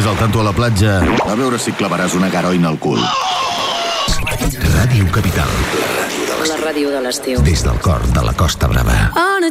el tanto a la platja. A veure si clavaràs una garoina al cul. Ràdio Capital. La ràdio de l'estiu. Des del cor de la Costa Brava. On a